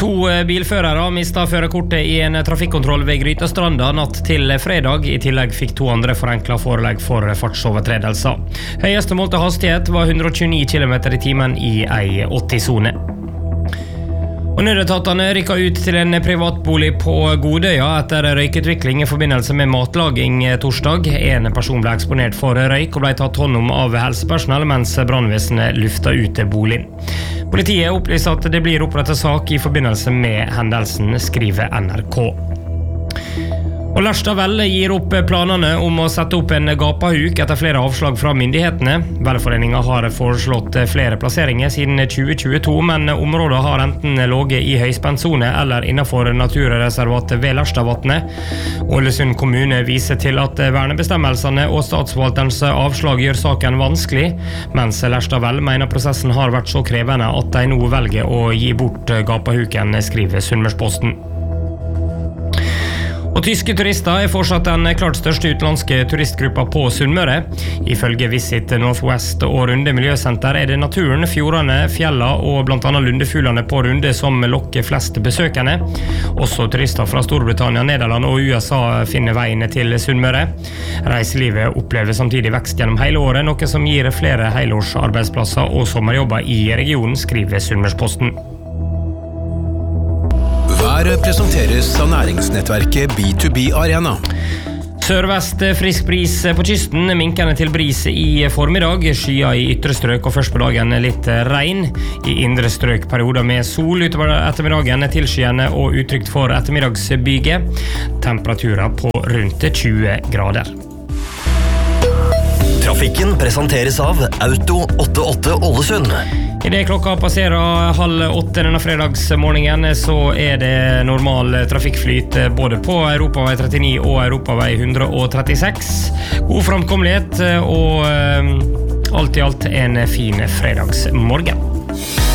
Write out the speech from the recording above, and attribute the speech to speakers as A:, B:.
A: To bilførere mistet førerkortet i en trafikkontroll ved Grytastranda natt til fredag. I tillegg fikk to andre forenklet forelegg for fartsovertredelser. Høyeste målte hastighet var 129 km i timen i ei 80-zone. Og nødetatene rykket ut til en privatbolig på Godøya etter røykutvikling i forbindelse med matlaging torsdag. En person ble eksponert for røyk og ble tatt hånd om av helsepersonell mens brannvesenet lufta ut boligen. Politiet opplyser at det blir opprettet sak i forbindelse med hendelsen, skriver NRK. Og Lærstadvel gir opp planene om å sette opp en gapahuk etter flere avslag fra myndighetene. Velforeningen har foreslått flere plasseringer siden 2022, men området har enten ligget i høyspentzone eller innenfor naturreservatet ved Lærstadvatnet. Ålesund kommune viser til at vernebestemmelsene og statsforvalterens avslag gjør saken vanskelig, mens Lærstadvel mener prosessen har vært så krevende at de nå velger å gi bort gapahuken, skriver Sunnmørsposten. Og tyske turister fortsatt den klart største utenlandske turistgruppa på Sunnmøre. Ifølge Visit Northwest og Runde Miljøsenter det naturen, fjordene, fjella og blant annet lundefuglene på Runde som lokker flest besøkende. Også turister fra Storbritannia, Nederland og USA finner veien til Sunnmøre. Reiselivet opplever samtidig vekst gjennom hele året, noe som gir flere helårsarbeidsplasser og sommerjobber i regionen, skriver Sunnmørsposten.
B: Været presenteres av næringsnettverket B2B Arena.
A: Sørvest frisk bris på kysten, minkende til bris i formiddag, skyer i ytre strøk og først på dagen litt regn. I indre strøk perioder med sol utover ettermiddagen, tilskyende og utrygt for ettermiddagsbyge. Temperaturer på rundt 20 grader.
C: Trafikken presenteres av Auto 88 Ålesund.
A: I det klokka passerer 7:30 denne fredagsmorgenen, så det normal trafikkflyt både på Europavei 39 og Europavei 136. God framkommelighet og alt i alt en fin fredagsmorgen.